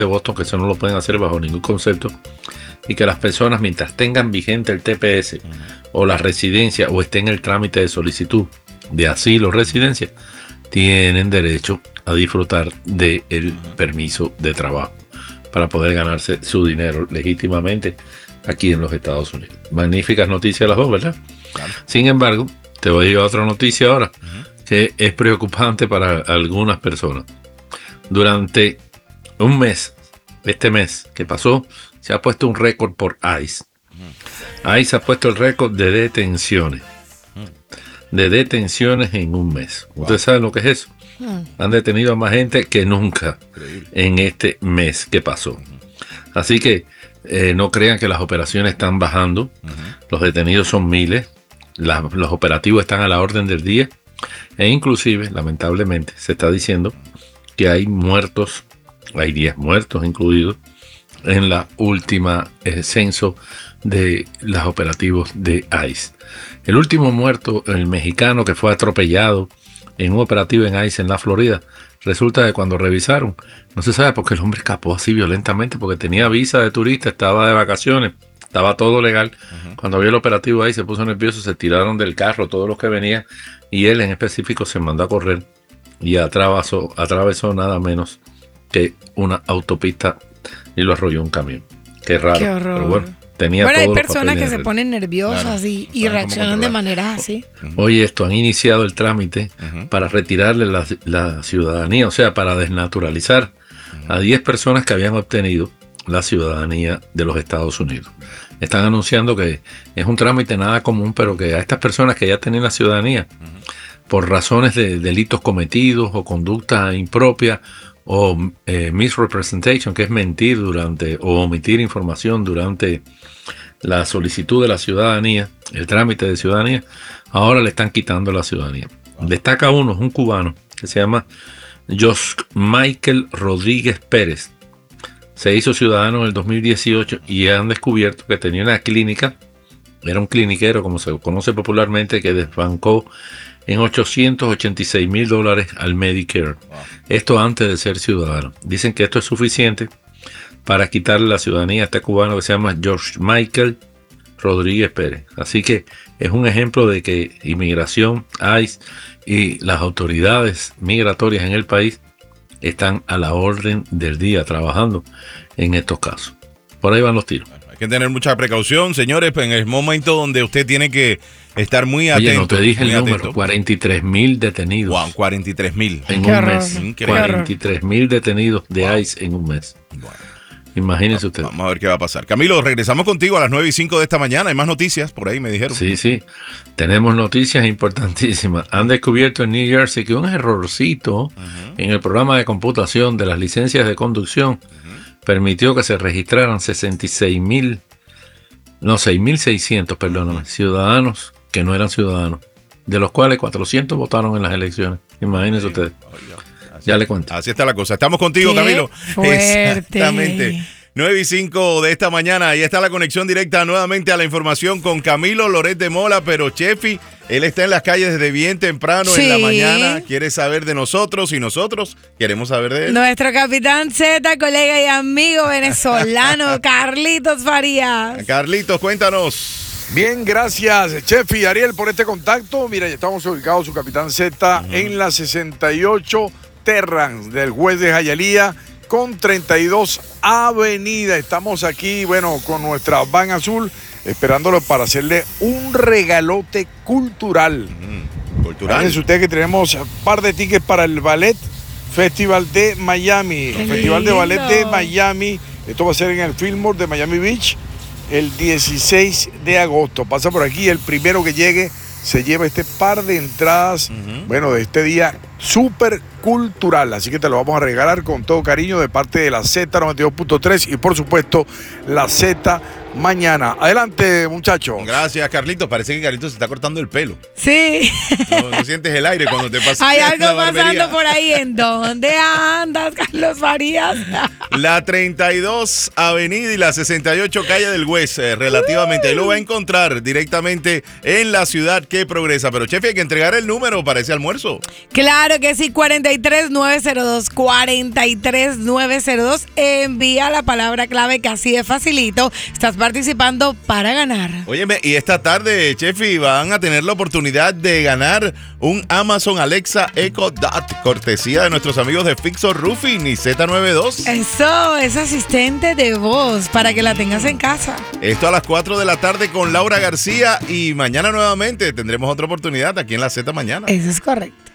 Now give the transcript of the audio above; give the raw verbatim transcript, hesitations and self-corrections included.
de Boston que eso no lo pueden hacer bajo ningún concepto, y que las personas, mientras tengan vigente el T P S uh-huh. o la residencia o estén en el trámite de solicitud de asilo o residencia, tienen derecho a disfrutar del uh-huh. permiso de trabajo para poder ganarse su dinero legítimamente aquí en los Estados Unidos. Magníficas noticias las dos, ¿verdad? Claro. Sin embargo, te voy a llevar a otra noticia ahora uh-huh. que es preocupante para algunas personas. Durante un mes, este mes que pasó, se ha puesto un récord por ICE. Uh-huh. ICE ha puesto el récord de detenciones. Uh-huh. De detenciones en un mes. Wow. ¿Ustedes saben lo que es eso? Uh-huh. Han detenido a más gente que nunca Increíble. En este mes que pasó. Uh-huh. Así que eh, no crean que las operaciones están bajando. Uh-huh. Los detenidos son miles. La, los operativos están a la orden del día. E inclusive, lamentablemente, se está diciendo que hay muertos, hay diez muertos incluidos, en la última eh, censo de los operativos de ICE. El último muerto, el mexicano que fue atropellado en un operativo en ICE en la Florida, resulta que cuando revisaron, no se sabe por qué el hombre escapó así violentamente, porque tenía visa de turista, estaba de vacaciones, estaba todo legal. Uh-huh. Cuando vio el operativo ahí se puso nervioso, se tiraron del carro todos los que venían, y él en específico se mandó a correr y atravesó, atravesó nada menos que una autopista y lo arrolló un camión. Qué raro. Qué horror. Pero bueno, tenía bueno, todos hay personas que se el... ponen nerviosas claro, y, y reaccionan de maneras así. Uh-huh. Oye, esto, han iniciado el trámite uh-huh. para retirarle la, la ciudadanía, o sea, para desnaturalizar uh-huh. a diez personas que habían obtenido la ciudadanía de los Estados Unidos. Están anunciando que es un trámite nada común, pero que a estas personas que ya tenían la ciudadanía, uh-huh. por razones de delitos cometidos o conducta impropia, o eh, misrepresentation, que es mentir durante o omitir información durante la solicitud de la ciudadanía, el trámite de ciudadanía, ahora le están quitando la ciudadanía. Wow. Destaca uno, es un cubano que se llama Jos Michael Rodríguez Pérez. Se hizo ciudadano en el dos mil dieciocho y han descubierto que tenía una clínica, era un cliniquero como se conoce popularmente, que desbancó en ochocientos ochenta y seis mil dólares al Medicare. Wow. Esto antes de ser ciudadano. Dicen que esto es suficiente para quitarle la ciudadanía a este cubano que se llama George Michael Rodríguez Pérez. Así que es un ejemplo de que inmigración, ICE y las autoridades migratorias en el país están a la orden del día trabajando en estos casos. Por ahí van los tiros. Hay que tener mucha precaución, señores, en el momento donde usted tiene que estar muy atento. Oye, no te dije el número, atento. cuarenta y tres mil detenidos. Wow, cuarenta y tres mil. En Qué un horror. mes. Increíble. cuarenta y tres mil detenidos de wow. ICE en un mes. Bueno. Imagínense usted. Vamos a ver qué va a pasar. Camilo, regresamos contigo a las nueve y cinco de esta mañana. Hay más noticias, por ahí me dijeron. Sí, sí. Tenemos noticias importantísimas. Han descubierto en New Jersey que un errorcito uh-huh. en el programa de computación de las licencias de conducción uh-huh. permitió que se registraran sesenta y seis mil, no, seis mil seiscientos, perdóname, uh-huh. ciudadanos que no eran ciudadanos, de los cuales cuatrocientos votaron en las elecciones. Imagínense sí. ustedes. Ya le cuento. Así está la cosa. Estamos contigo, ¡qué Camilo. fuerte! Exactamente. nueve y cinco de esta mañana. Ahí está la conexión directa nuevamente a la información con Camilo Loret de Mola. Pero Chefi, él está en las calles desde bien temprano sí. en la mañana. Quiere saber de nosotros y nosotros queremos saber de él. Nuestro capitán Z, colega y amigo venezolano, Carlitos Farías. Carlitos, cuéntanos. Bien, gracias, Chefi y Ariel, por este contacto. Mira, ya estamos ubicados, su capitán Z, uh-huh. en la sesenta y ocho Terrans del juez de Hialeah con treinta y dos Avenida. Estamos aquí, bueno, con nuestra van azul, esperándolo para hacerle un regalote cultural. Uh-huh. Cultural. Fíjense ustedes que tenemos un par de tickets para el Ballet Festival de Miami. ¡Qué Festival lindo! de Ballet de Miami. Esto va a ser en el Fillmore de Miami Beach el dieciséis de agosto. Pasa por aquí, el primero que llegue se lleva este par de entradas, uh-huh. bueno, de este día súper cultural. Así que te lo vamos a regalar con todo cariño de parte de la Z noventa y dos punto tres y por supuesto la Z mañana. Adelante, muchacho. Gracias, Carlitos. Parece que Carlitos se está cortando el pelo. Sí. No, no sientes el aire cuando te pasas. Hay algo la pasando barbería. por ahí. ¿En dónde andas, Carlos Farías? La treinta y dos Avenida y la sesenta y ocho Calle del West, eh, relativamente. Ahí lo va a encontrar directamente en la ciudad que progresa. Pero, Chefi, hay que entregar el número para ese almuerzo. Claro que sí, cuarenta y tres nueve cero dos, cuarenta y tres nueve cero dos. Envía la palabra clave, que así de facilito. Estás participando para ganar. Óyeme, y esta tarde, Chefi, van a tener la oportunidad de ganar un Amazon Alexa Echo Dot, cortesía de nuestros amigos de Fixo Roofing y Z noventa y dos. Eso, es asistente de voz para que la tengas en casa. Esto a las cuatro de la tarde con Laura García y mañana nuevamente tendremos otra oportunidad aquí en la Z Mañana. Eso es correcto.